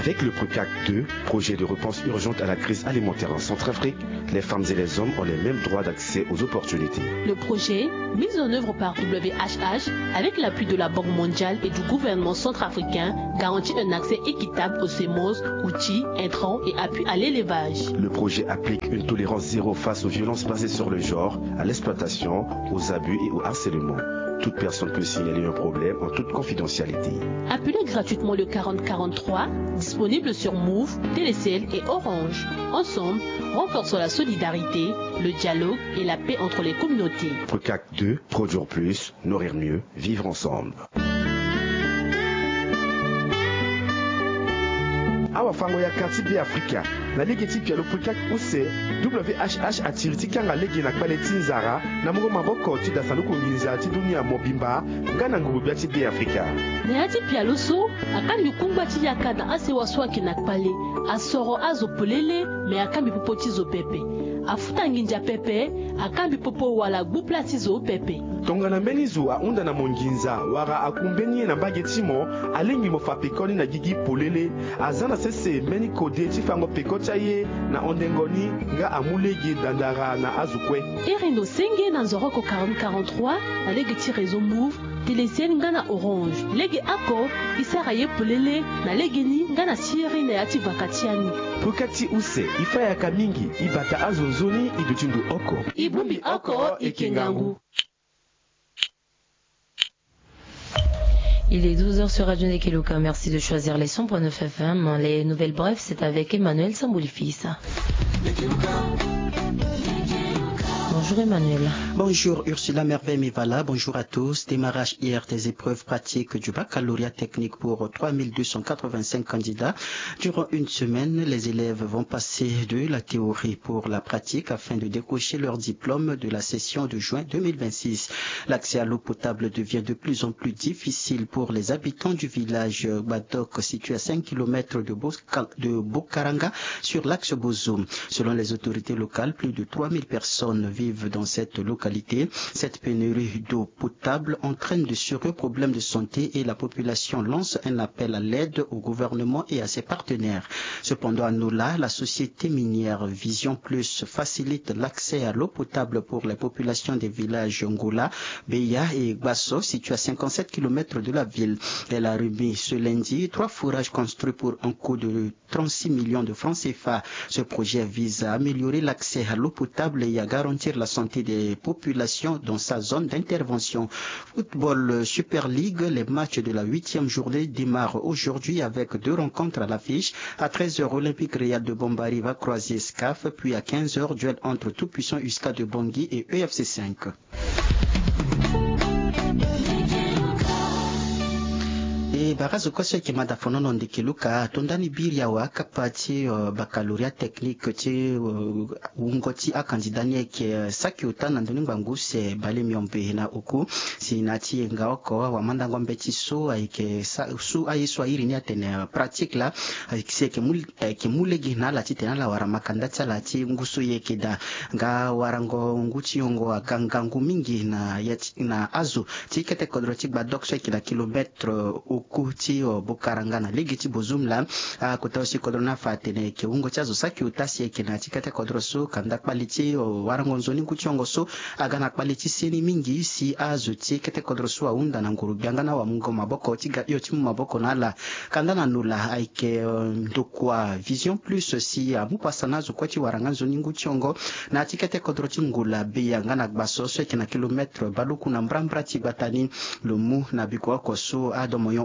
Avec le PRECAC 2, projet de réponse urgente à la crise alimentaire en Centrafrique, les femmes et les hommes ont les mêmes droits d'accès aux opportunités. Le projet, mis en œuvre par WHH, avec l'appui de la Banque mondiale et du gouvernement centrafricain, garantit un accès équitable aux semences, outils, intrants et appui à l'élevage. Le projet applique une tolérance zéro face aux violences basées sur le genre, à l'exploitation, aux abus et au harcèlement. Toute personne peut signaler un problème en toute confidentialité. Appelez gratuitement le 4043, disponible sur Move, Télécel et Orange. Ensemble, renforçons la solidarité, le dialogue et la paix entre les communautés. PRECAC 2, produire plus, nourrir mieux, vivre ensemble. Awa fango ya quartier Africa na lege tipi ya PRECAC use WHH atiriti kanga lege na kwaleti nzara na mungo maboko ti da saluko nginza ti dunia mobimba ngana ngubu ya tipi Africa na ya tipi ya loso akambi kumba ti yakada ase waswaki na kwale asoro azo polele me akambi popoti zo pepe afuta nginja pepe akambi popo wala gbupla ti zo pepe tongana mbenizo aunda na monginza wara akumbeni na bagetimo alingi mofapekoni na gigi polele azana sese meni kode ti fango pekota ye na ondengoni nga amulegi dandara na azukwe erendo senge na nzoroko 4043 na legi ti réseau Move Télécel nga na Orange legi ako isara ye polele na legeni nga na sieri na yati vakatiani PRECAC use ifayaka mingi ibata azonzoni idutindu oko ibumbi oko ikengangu. Il est 12h sur Radio Nekeluka. Merci de choisir les 100.9 FM. Les nouvelles brèves, c'est avec Emmanuel Samboulifis. Bonjour Emmanuel. Bonjour Ursula Merveille-Mévala, bonjour à tous. Démarrage hier des épreuves pratiques du baccalauréat technique pour 3285 candidats. Durant une semaine, les élèves vont passer de la théorie pour la pratique afin de décrocher leur diplôme de la session de juin 2026. L'accès à l'eau potable devient de plus en plus difficile pour les habitants du village Badok situé à 5 km de Bokaranga sur l'axe Bozoum. Selon les autorités locales, plus de 3000 personnes vivent dans cette localité. Cette pénurie d'eau potable entraîne de sérieux problèmes de santé et la population lance un appel à l'aide au gouvernement et à ses partenaires. Cependant, à Nola, la société minière Vision Plus facilite l'accès à l'eau potable pour les populations des villages Ngola, Beya et Basso, situés à 57 km de la ville. Elle a remis ce lundi 3 fourrages construits pour un coût de 36 millions de francs CFA. Ce projet vise à améliorer l'accès à l'eau potable et à garantir la santé des populations dans sa zone d'intervention. Football Super League, les matchs de la 8e journée démarrent aujourd'hui avec 2 rencontres à l'affiche. À 13h, Olympique Real de Bombari va croiser SCAF, puis à 15h, duel entre tout-puissant USCA de Bangui et EFC 5. Barazo kwase ke madafonono ndekeluka tondani biria wa kapati baccalauréat technique ti ungoti a kandidani ke saki utana ndoni nganguse bale miombe na uku sinati ngaoko wa manda ngombe ti so aike su aiso iri ni atene pratique la aike ke mulegi na la ti tena la wara makanda tsala ti ngusu yeke da nga warango nguti yongo agangangu mingi na yati na azu ti kete kodro ti badok so kila kilometre uku ti Bokaranga na ligi ti Bozoum la kota aussi kodrona fatene ke ungo chazo saki utasi ke na tikete kodroso kanda quality warango nzoni kuchongo so agana quality seni mingi si azo ti kete kodroso aunda na nguru byangana wa mungo maboko tiga yo ti maboko na la kanda na nula aike ndokwa Vision Plus si amupasana zo kwati waranga nzoni kuchongo na tikete kodrochi ngula biyangana baso so ke na kilometre baluku na mbrambra ti batani lomu na biko ko so adomoyo